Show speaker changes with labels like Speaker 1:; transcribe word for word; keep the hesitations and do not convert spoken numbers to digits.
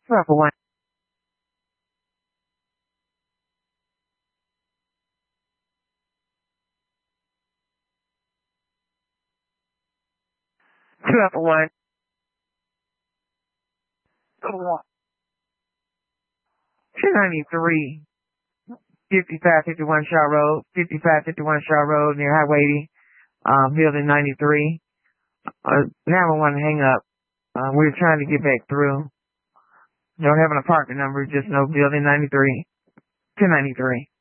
Speaker 1: twelve oh one. twelve oh one. two ninety-three. fifty-five fifty-one Shaw Road. fifty-five fifty-one Shaw Road near Highway eighty. Um, building ninety-three. Uh, now I want to hang up. Uh, we're trying to get back through. Don't have an apartment number, just no building ninety-three. two ninety-three.